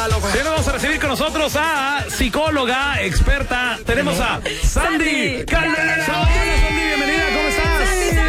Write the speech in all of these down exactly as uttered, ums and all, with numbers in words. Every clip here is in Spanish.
Bien, vamos a recibir con nosotros a psicóloga experta. Tenemos a Sandy Caldera. Sandy, bienvenida, ¿cómo estás?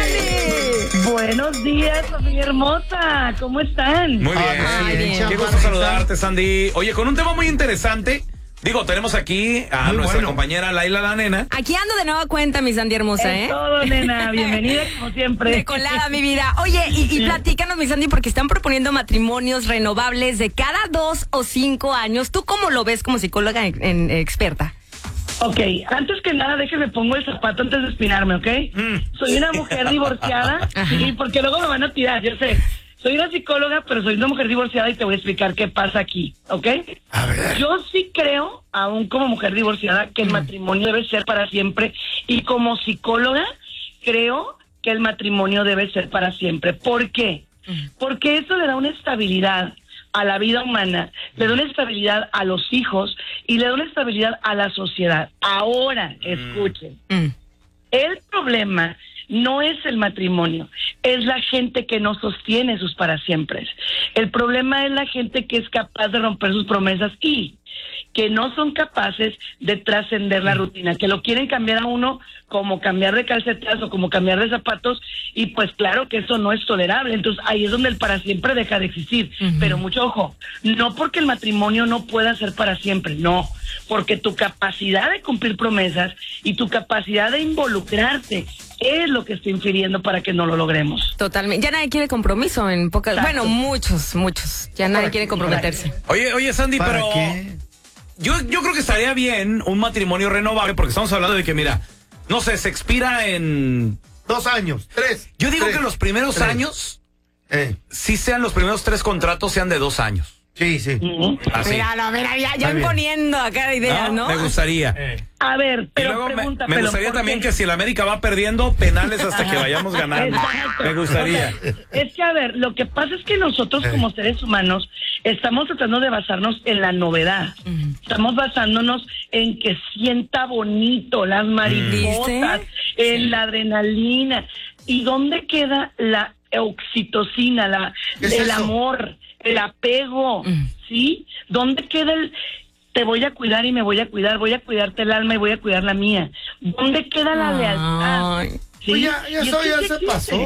Sandy, Sandy. Buenos días, familia hermosa. ¿Cómo están? Muy bien. Ay, bien. Qué gusto saludarte, Sandy. Oye, con un tema muy interesante. Digo, tenemos aquí a muy nuestra bueno. compañera Laila la nena. Aquí ando de nueva cuenta, mi Sandy hermosa, Es ¿eh? todo, nena. Bienvenida, como siempre. De colada, mi vida. Oye, y, y platícanos, mi Sandy, porque están proponiendo matrimonios renovables de cada dos o cinco años. ¿Tú cómo lo ves como psicóloga en, en, experta? Ok, antes que nada, déjeme pongo el zapato antes de espinarme, ¿ok? Mm. Soy una mujer divorciada, sí, porque luego me van a tirar, yo sé. Soy una psicóloga, pero soy una mujer divorciada y te voy a explicar qué pasa aquí, ¿ok? A ver. Yo sí creo, aún como mujer divorciada, que el mm. matrimonio debe ser para siempre. Y como psicóloga, creo que el matrimonio debe ser para siempre. ¿Por qué? Mm. Porque eso le da una estabilidad a la vida humana, le da una estabilidad a los hijos y le da una estabilidad a la sociedad. Ahora, escuchen. Mm. El problema no es el matrimonio, es la gente que no sostiene sus para siempre. El problema es la gente que es capaz de romper sus promesas y que no son capaces de trascender la rutina, que lo quieren cambiar a uno como cambiar de calcetas o como cambiar de zapatos, y pues claro que eso no es tolerable. Entonces ahí es donde el para siempre deja de existir. Uh-huh. Pero mucho ojo, no porque el matrimonio no pueda ser para siempre, no, porque tu capacidad de cumplir promesas y tu capacidad de involucrarte es lo que está infiriendo para que no lo logremos. Totalmente. Ya nadie quiere compromiso en pocas... Exacto. Bueno, muchos, muchos. Ya nadie quiere comprometerse. Oye, oye, Sandy, ¿para pero... qué? Yo, yo creo que estaría bien un matrimonio renovable, porque estamos hablando de que, mira, no sé, se expira en... Dos años, tres. Yo digo tres, que los primeros tres. años, eh. sí sean los primeros tres contratos, sean de dos años. Sí, sí. Uh-huh. Así. Míralo, mira, ya, ya imponiendo acá ideas, ¿no? Me gustaría. Eh. A ver, pero y luego pregunta, me, me pero gustaría ¿por también qué? que si el América va perdiendo, penales hasta que vayamos ganando. Exacto. Me gustaría. O sea, es que, a ver, lo que pasa es que nosotros como seres humanos estamos tratando de basarnos en la novedad. Uh-huh. Estamos basándonos en que sienta bonito las mariposas, en sí. la adrenalina. ¿Y dónde queda la oxitocina, la, el eso? amor, el apego? Uh-huh. ¿Sí? ¿Dónde queda el... te voy a cuidar y me voy a cuidar, voy a cuidarte el alma y voy a cuidar la mía? ¿Dónde queda la lealtad? ¿Sí? Pues ya, ya eso ya se pasó.